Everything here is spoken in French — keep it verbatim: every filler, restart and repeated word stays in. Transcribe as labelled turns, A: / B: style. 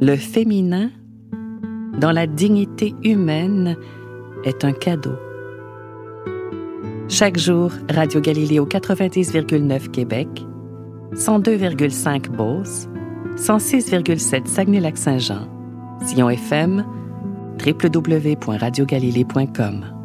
A: Le féminin, dans la dignité humaine, est un cadeau. Chaque jour, Radio Galiléo quatre-vingt-dix virgule neuf Québec, cent deux virgule cinq Beauce, cent six virgule sept Saguenay-Lac-Saint-Jean, Sion F M, w w w point radio galilée point com.